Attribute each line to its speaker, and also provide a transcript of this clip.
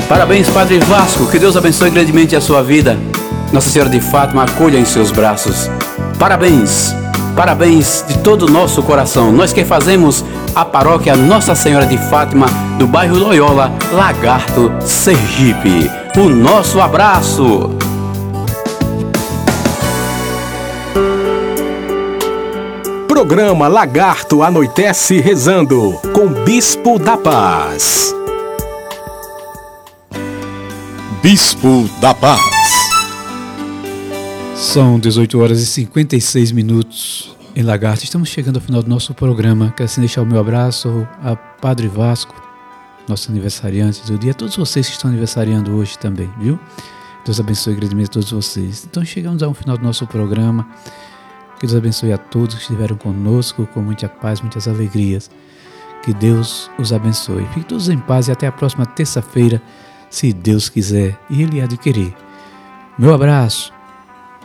Speaker 1: Parabéns, Padre Vasco, que Deus abençoe grandemente a sua vida. Nossa Senhora de Fátima acolha em seus braços. Parabéns, parabéns de todo o nosso coração. Nós que fazemos a paróquia Nossa Senhora de Fátima, do bairro Loyola, Lagarto, Sergipe. O nosso abraço.
Speaker 2: Programa Lagarto Anoitece Rezando, com Bispo da Paz. Bispo da Paz.
Speaker 3: São 18 horas e 56 minutos em Lagarto. Estamos chegando ao final do nosso programa. Quero assim deixar o meu abraço a Padre Vasco, nosso aniversariante do dia, a todos vocês que estão aniversariando hoje também, viu? Deus abençoe grandemente a todos vocês. Então chegamos ao final do nosso programa. Que Deus abençoe a todos que estiveram conosco, com muita paz, muitas alegrias. Que Deus os abençoe. Fiquem todos em paz e até a próxima terça-feira, se Deus quiser e Ele há de querer. Meu abraço